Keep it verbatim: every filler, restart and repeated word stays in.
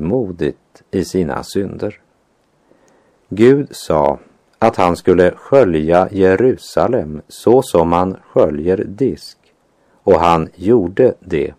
frimodigt i sina synder. Gud sa att han skulle skölja Jerusalem så som man sköljer disk, och han gjorde det.